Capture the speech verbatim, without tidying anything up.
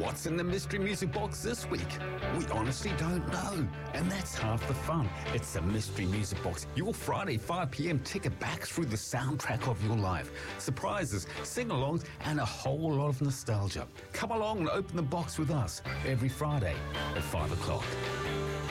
What's in the Mystery Music Box this week? We honestly don't know, and that's half the fun. It's the Mystery Music Box, your Friday five p.m. ticket back through the soundtrack of your life. Surprises, sing-alongs, and a whole lot of nostalgia. Come along and open the box with us every Friday at five o'clock.